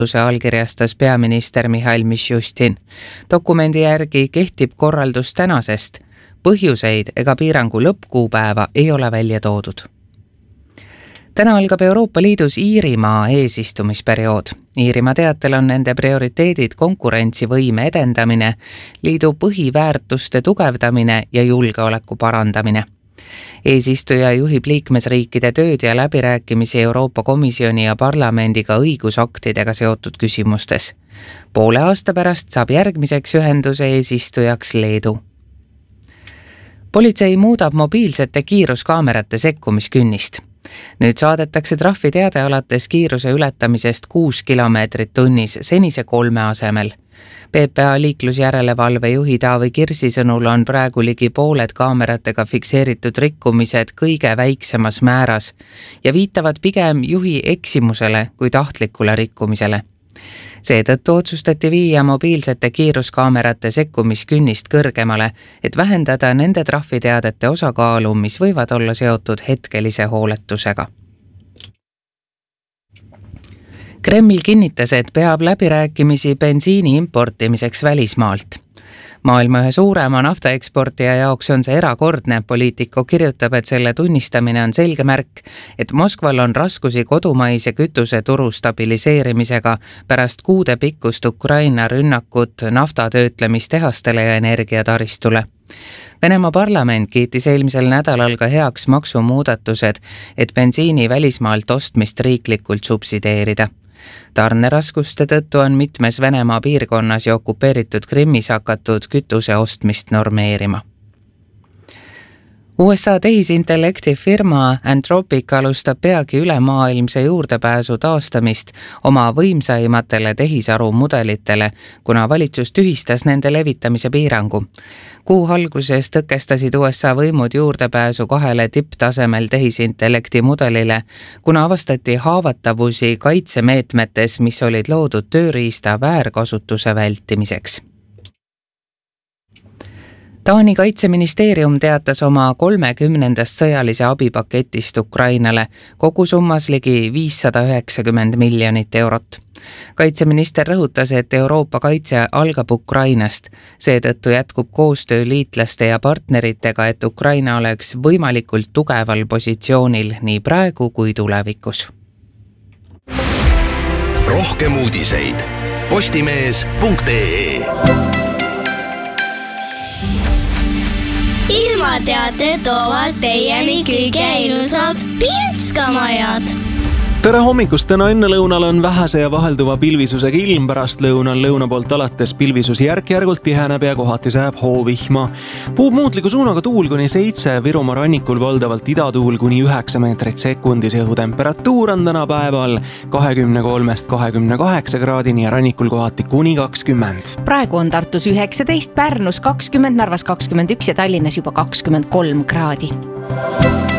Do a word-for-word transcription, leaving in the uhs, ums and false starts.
allkirjastas peaminister Mihhail Mišustin. Dokumendi järgi kehtib korraldus tänasest. Põhjuseid ega piirangu lõppkuupäeva ei ole välja toodud. Täna algab Euroopa Liidus Iirimaa eesistumisperiood. Iirimaa teatel on nende prioriteedid konkurentsivõime edendamine, liidu põhiväärtuste tugevdamine ja julgeoleku parandamine. Eesistuja juhib liikmesriikide tööd ja läbirääkimisi Euroopa Komisjoni ja parlamendiga õigusaktidega seotud küsimustes. Poole aasta pärast saab järgmiseks ühenduse eesistujaks Leedu. Politsei muudab mobiilsete kiiruskaamerate sekkumiskünnist. Nüüd saadetakse trahviteade alates kiiruse ületamisest kuus kilomeetrit tunnis senise kolme asemel. P P A liiklusjärelevalve juhi Taavi Kirsi sõnul on praegu ligi pooled kaameratega fikseeritud rikkumised kõige väiksemas määras ja viitavad pigem juhi eksimusele kui tahtlikule rikkumisele. Seetõttu otsustati viia mobiilsete kiiruskaamerate sekkumiskünnist kõrgemale, et vähendada nende trahviteadete osakaalu, mis võivad olla seotud hetkelise hooletusega. Kreml kinnitas, et peab läbirääkimisi bensiini importimiseks välismaalt. Maailma ühe suurema naftaeksportija jaoks on see erakordne. Poliitiku kirjutab, et selle tunnistamine on selge märk, et Moskval on raskusi kodumaise kütuse turu stabiliseerimisega pärast kuude pikkust Ukraina rünnakut naftatöötlemistehastele ja energiataristule. Venemaa parlament kiitis eelmisel nädalal ka heaks maksumuudatused, et bensiini välismaalt ostmist riiklikult subsideerida. Tarneraskuste tõttu on mitmes Venemaa piirkonnas ja okupeeritud Krimmis hakatud kütuse ostmist normeerima. U S A tehisintellekti firma Anthropic alustab peagi ülemaailmse juurdepääsu taastamist oma võimsaimatele tehisarumudelitele, kuna valitsus tühistas nende levitamise piirangu. Kuu alguses tõkestasid U S A võimud juurdepääsu kahele tipptasemel tehisintellekti mudelile, kuna avastati haavatavusi kaitsemeetmetes, mis olid loodud tööriista väärkasutuse vältimiseks. Taani kaitseministeerium teatas oma kolmekümnendast sõjalise abipaketist Ukrainale kogusummas ligi viissada üheksakümmend miljonit eurot. Kaitseminister rõhutas, et Euroopa kaitse algab Ukrainast. Seetõttu jätkub koostöö liitlaste ja partneritega, et Ukraina oleks võimalikult tugeval positsioonil nii praegu kui tulevikus. Rohkem uudiseid postimees punkt ee. Ilmateate toovad teieni kõige ilusad Pinskamajad. Tere hommikust! Täna enne lõunal on vähese ja vahelduva pilvisusega ilm, pärast lõunal lõuna poolt alates pilvisus järk-järgult tiheneb ja kohati sajab hoovihma. Puub muutliku suunaga tuul kuni seitse, Virumaa rannikul valdavalt idatuul kuni üheksa meetrit sekundis. Õhutemperatuur on täna päeval kahekümne kolmest kahekümne kaheksa kraadini ja rannikul kohati kuni kakskümmend. Praegu on Tartus üheksateist, Pärnus kakskümmend, Narvas kakskümmend üks ja Tallinnas juba kakskümmend kolm kraadi.